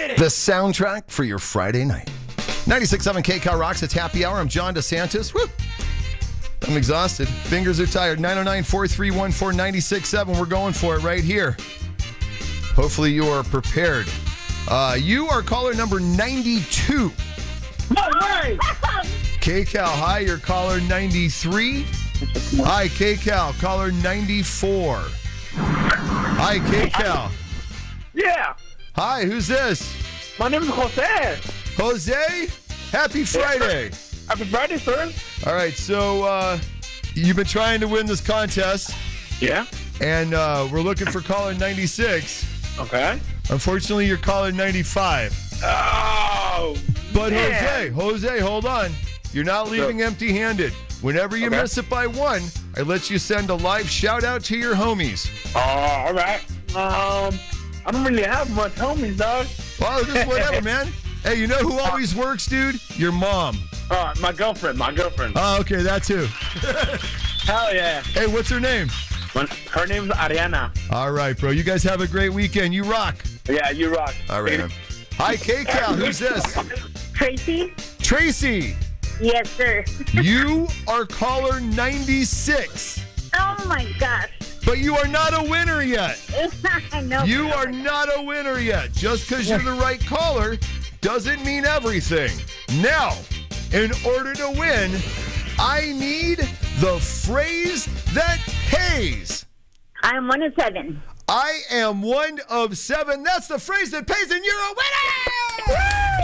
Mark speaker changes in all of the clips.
Speaker 1: The soundtrack for your Friday night. 96.7 KCAL Rocks. It's Happy Hour. I'm John DeSantis. Woo! I'm exhausted. Fingers are tired. 909-431-4967. We're going for it right here. Hopefully you are prepared. You are caller number 92.
Speaker 2: No way!
Speaker 1: KCAL, hi, you're caller 93. Hi, KCAL, caller 94. Hi, KCAL.
Speaker 2: Yeah.
Speaker 1: Hi, who's this?
Speaker 2: My name is Jose.
Speaker 1: Jose? Happy Friday.
Speaker 2: Happy Friday, sir.
Speaker 1: All right, so you've been trying to win this contest,
Speaker 2: Yeah.
Speaker 1: and we're looking for caller 96.
Speaker 2: Okay.
Speaker 1: Unfortunately, you're caller 95.
Speaker 2: Oh.
Speaker 1: But
Speaker 2: man.
Speaker 1: Jose, hold on. You're not leaving empty-handed. Whenever you
Speaker 2: Okay.
Speaker 1: miss it by one, I let you send a live shout-out to your homies.
Speaker 2: Oh, all right. I don't really have much homies, dog.
Speaker 1: Well, just whatever, man. Hey, you know who always works, dude? Your mom.
Speaker 2: My girlfriend.
Speaker 1: Oh, okay, that's who.
Speaker 2: Hell yeah.
Speaker 1: Hey, what's her name?
Speaker 2: Her name's Ariana.
Speaker 1: All right, bro. You guys have a great weekend. You rock.
Speaker 2: Yeah, you rock.
Speaker 1: All right, man. Hi, KCAL. Who's this?
Speaker 3: Tracy?
Speaker 1: Tracy.
Speaker 3: Yes, sir.
Speaker 1: You are caller 96.
Speaker 3: Oh, my gosh.
Speaker 1: But you are not a winner yet.
Speaker 3: I know.
Speaker 1: You are not a winner yet. Just because you're the right caller doesn't mean everything. Now, in order to win, I need the phrase that pays.
Speaker 3: I'm 1 of 7.
Speaker 1: I am 1 of 7. That's the phrase that pays, and you're a winner!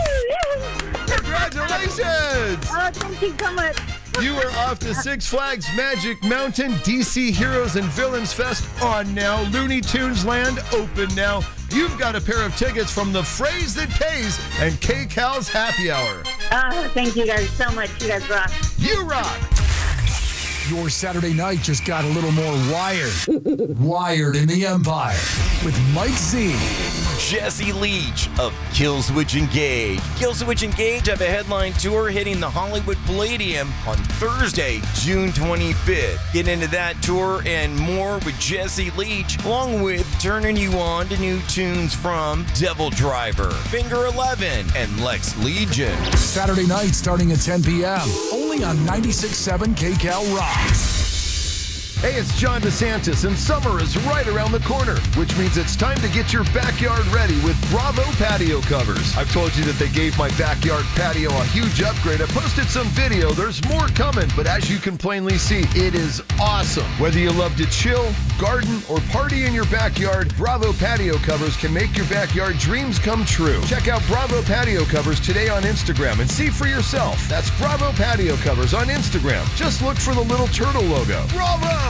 Speaker 1: Congratulations!
Speaker 3: Oh, thank you so much.
Speaker 1: You are off to Six Flags Magic Mountain. DC Heroes and Villains Fest on now. Looney Tunes Land open now. You've got a pair of tickets from the phrase that pays and KCAL's Happy Hour.
Speaker 3: Oh, thank you guys so much. You guys rock.
Speaker 1: You rock!
Speaker 4: Your Saturday night just got a little more wired. Wired in the Empire with Mike Z.
Speaker 5: Jesse Leach of Killswitch Engage. Killswitch Engage have a headline tour hitting the Hollywood Palladium on Thursday, June 25th. Get into that tour and more with Jesse Leach, along with turning you on to new tunes from Devil Driver, Finger 11, and Lex Legion.
Speaker 4: Saturday night starting at 10 p.m. Only on 96.7 KCAL Rocks.
Speaker 1: Hey, it's John DeSantis, and summer is right around the corner, which means it's time to get your backyard ready with Bravo patio covers. I've told you that they gave my backyard patio a huge upgrade. I posted some video. There's more coming, but as you can plainly see, it is awesome. Whether you love to chill, garden, or party in your backyard, Bravo patio covers can make your backyard dreams come true. Check out Bravo patio covers today on Instagram and see for yourself. That's Bravo patio covers on Instagram. Just look for the little turtle logo. Bravo!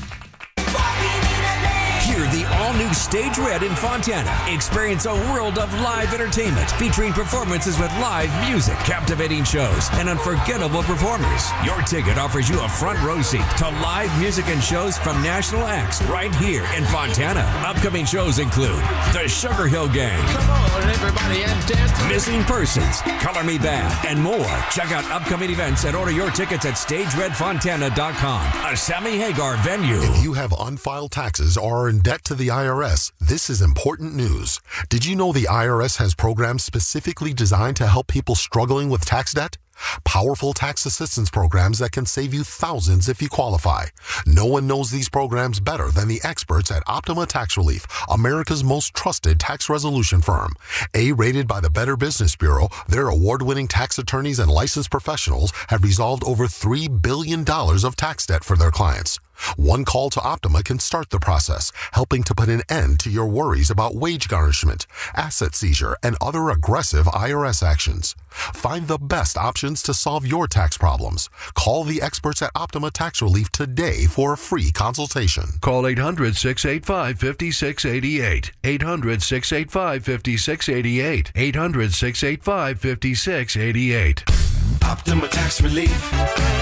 Speaker 6: Hear the all-new Stage Red in Fontana. Experience a world of live entertainment featuring performances with live music, captivating shows, and unforgettable performers. Your ticket offers you a front row seat to live music and shows from national acts right here in Fontana. Upcoming shows include the Sugar Hill Gang,
Speaker 7: Come on, everybody, and dance.
Speaker 6: Missing Persons, Color Me Bad, and more. Check out upcoming events and order your tickets at StageRedFontana.com, a Sammy Hagar venue.
Speaker 8: If you have unfiled taxes or are in debt to the IRS, this is important news. Did you know the IRS has programs specifically designed to help people struggling with tax debt? Powerful tax assistance programs that can save you thousands if you qualify. No one knows these programs better than the experts at Optima Tax Relief, America's most trusted tax resolution firm. A-rated by the Better Business Bureau, their award-winning tax attorneys and licensed professionals have resolved over $3 billion of tax debt for their clients. One call to Optima can start the process, helping to put an end to your worries about wage garnishment, asset seizure, and other aggressive IRS actions. Find the best options to solve your tax problems. Call the experts at Optima Tax Relief today for a free consultation.
Speaker 9: Call 800-685-5688. 800-685-5688. 800-685-5688.
Speaker 7: Optima Tax Relief.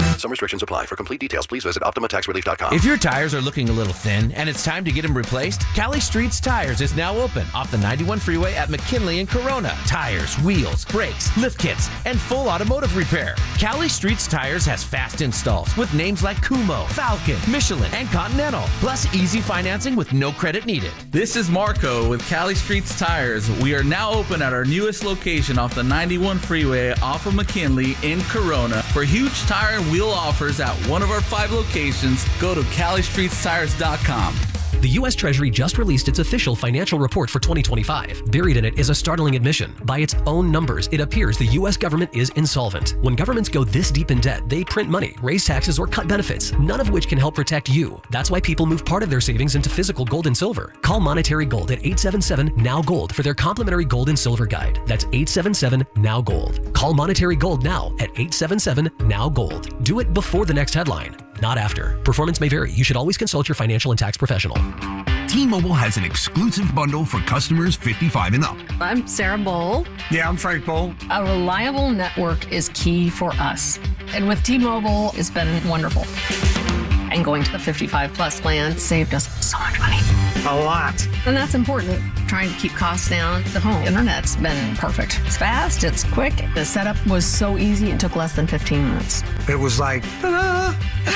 Speaker 9: Some restrictions apply. For complete details, please visit OptimaTaxRelief.com.
Speaker 10: If your tires are looking a little thin and it's time to get them replaced, Cali Streets Tires is now open off the 91 freeway at McKinley and Corona. Tires, wheels, brakes, lift kits, and full automotive repair. Cali Streets Tires has fast installs with names like Kumho, Falcon, Michelin, and Continental, plus easy financing with no credit needed.
Speaker 11: This is Marco with Cali Streets Tires. We are now open at our newest location off the 91 freeway off of McKinley in Corona. For huge tire and wheel offers at one of our 5 locations, go to CaliStreetsTires.com.
Speaker 12: The U.S. Treasury just released its official financial report for 2025. Buried in it is a startling admission. By its own numbers, it appears the U.S. government is insolvent. When governments go this deep in debt, they print money, raise taxes, or cut benefits, none of which can help protect you. That's why people move part of their savings into physical gold and silver. Call Monetary Gold at 877-NOW-GOLD for their complimentary gold and silver guide. That's 877-NOW-GOLD. Call Monetary Gold now at 877-NOW-GOLD. Do it before the next headline, not after. Performance may vary. You should always consult your financial and tax professional.
Speaker 13: T-Mobile has an exclusive bundle for customers 55 and up.
Speaker 14: I'm Sarah Bowl.
Speaker 15: Yeah, I'm Frank Bowl.
Speaker 14: A reliable network is key for us. And with T-Mobile, it's been wonderful. And going to the 55 plus plan saved us so much money.
Speaker 15: A lot.
Speaker 14: And that's important. Trying to keep costs down. The home internet's been perfect. It's fast, it's quick. The setup was so easy, it took less than 15 minutes.
Speaker 15: It was like, ta-da!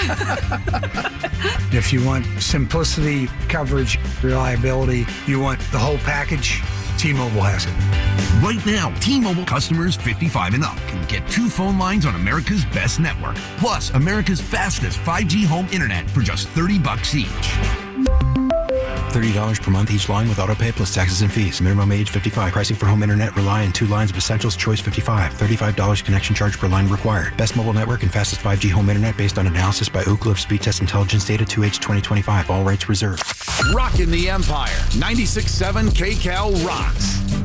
Speaker 15: If you want simplicity, coverage, reliability, you want the whole package, T-Mobile has it.
Speaker 13: Right now, T-Mobile customers 55 and up can get 2 phone lines on America's best network, plus America's fastest 5G home internet for just $30 each.
Speaker 16: $30 per month each line with autopay plus taxes and fees. Minimum age 55. Pricing for home internet rely on 2 lines of Essentials Choice 55. $35 connection charge per line required. Best mobile network and fastest 5G home internet based on analysis by Ookla of Speed Test Intelligence data 2H 2025. All rights reserved.
Speaker 4: Rockin' the Empire. 96.7 KCAL rocks.